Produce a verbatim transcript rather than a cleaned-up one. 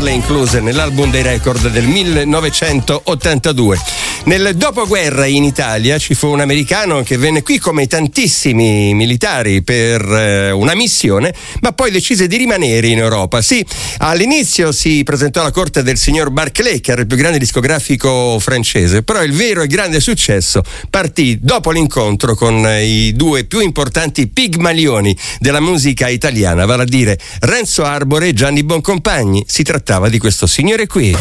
averle incluse nell'album dei record del millenovecentottantadue. Nel dopoguerra in Italia ci fu un americano che venne qui come tantissimi militari per eh, una missione, ma poi decise di rimanere in Europa. Sì, all'inizio si presentò alla corte del signor Barclay, che era il più grande discografico francese, però il vero e grande successo partì dopo l'incontro con i due più importanti pigmalioni della musica italiana, vale a dire Renzo Arbore e Gianni Boncompagni. Si trattava di questo signore qui.